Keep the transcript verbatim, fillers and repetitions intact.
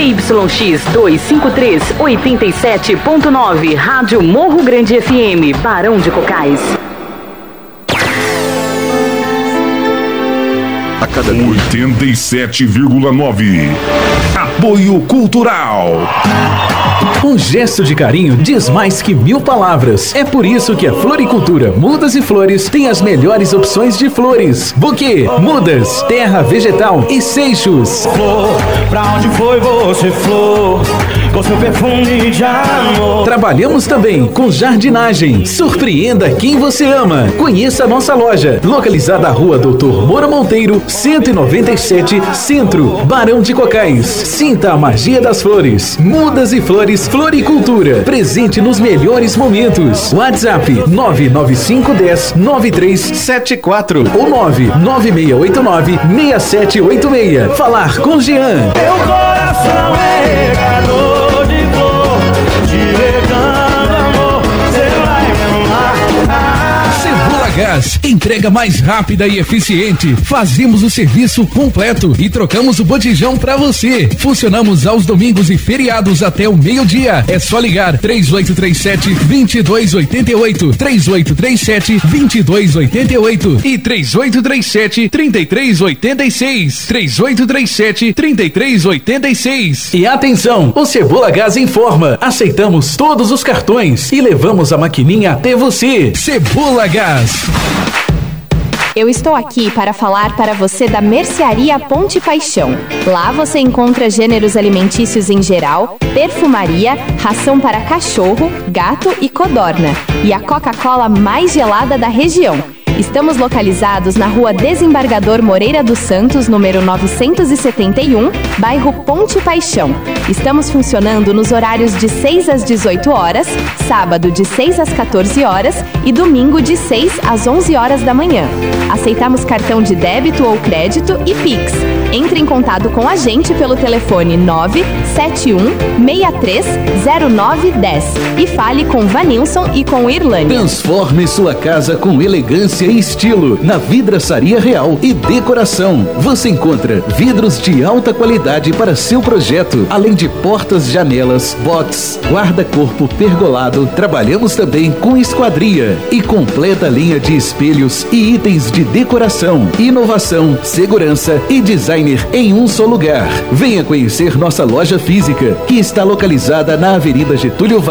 Y X duzentos e cinquenta e três, oitenta e sete ponto nove, Rádio Morro Grande F M, Barão de Cocais. oitenta e sete vírgula nove. Apoio Cultural. Um gesto de carinho diz mais que mil palavras. É por isso que a Floricultura Mudas e Flores tem as melhores opções de flores: buquê, mudas, terra vegetal e seixos. Flor, pra onde foi você, flor? Com seu perfume de amor. Trabalhamos também com jardinagem. Surpreenda quem você ama. Conheça a nossa loja, localizada na Rua Doutor Moura Monteiro, cento e noventa e sete, Centro, Barão de Cocais. Sinta a magia das flores. Mudas e Flores Floricultura, presente nos melhores momentos. WhatsApp nove nove cinco um zero nove três sete quatro ou nove nove seis oito nove seis sete oito seis. Falar com Jean. Meu coração é regador de flor, te regando amor, você vai me amar. Cebola Gás, entrega mais rápida e eficiente. Fazemos o serviço completo e trocamos o botijão pra você. Funcionamos aos domingos e feriados até o meio-dia. É só ligar três oito três sete, dois dois oito oito, três oito três sete, dois dois oito oito e três oito três sete, três três oito seis, três oito três sete, três três oito seis. E atenção, o Cebola Gás informa: aceitamos todos os cartões e levamos a maquininha até você. Cebola Gás. Eu estou aqui para falar para você da Mercearia Ponte Paixão. Lá você encontra gêneros alimentícios em geral, perfumaria, ração para cachorro, gato e codorna. E a Coca-Cola mais gelada da região. Estamos localizados na Rua Desembargador Moreira dos Santos, número novecentos e setenta e um, bairro Ponte Paixão. Estamos funcionando nos horários de seis às dezoito horas, sábado de seis às quatorze horas e domingo de seis às onze horas da manhã. Aceitamos cartão de débito ou crédito e Pix. Entre em contato com a gente pelo telefone nove sete um, seis três, zero nove um zero e fale com Vanilson e com Irlânia. Transforme sua casa com elegância e estilo na Vidraçaria Real e Decoração. Você encontra vidros de alta qualidade para seu projeto, além de portas, janelas, box, guarda-corpo pergolado. Trabalhamos também com esquadria e completa linha de espelhos e itens de decoração, inovação, segurança e designer em um só lugar. Venha conhecer nossa loja física, que está localizada na Avenida Getúlio Vargas,